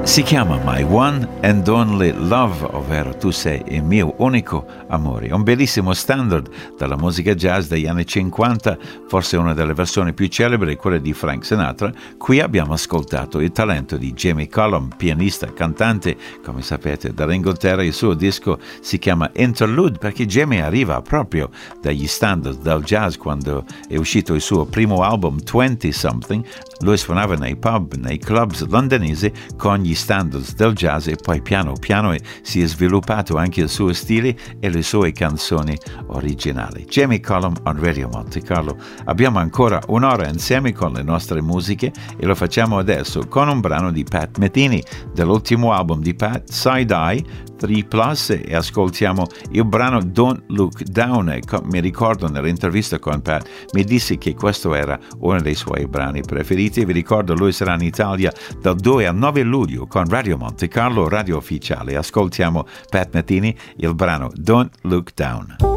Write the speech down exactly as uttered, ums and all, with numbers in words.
Si chiama My One and Only Love, ovvero Tu sei il mio unico amore. Un bellissimo standard della musica jazz degli anni cinquanta, forse una delle versioni più celebri, quella di Frank Sinatra. Qui abbiamo ascoltato il talento di Jamie Cullum, pianista, cantante, come sapete, dall'Inghilterra. Il suo disco si chiama Interlude perché Jamie arriva proprio dagli standard del jazz quando è uscito il suo primo album venti something. Lui suonava nei pub, nei clubs londonesi con gli standards del jazz e poi piano piano si è sviluppato anche il suo stile e le sue canzoni originali. Jamie Cullum on Radio Monte Carlo. Abbiamo ancora un'ora insieme con le nostre musiche e lo facciamo adesso con un brano di Pat Metheny dell'ultimo album di Pat, Side Eye tre plus, e ascoltiamo il brano Don't Look Down. E mi ricordo nell'intervista con Pat mi disse che questo era uno dei suoi brani preferiti. Vi ricordo, lui sarà in Italia dal due al nove luglio con Radio Monte Carlo, radio ufficiale. Ascoltiamo Pat Metheny, il brano Don't Look Down.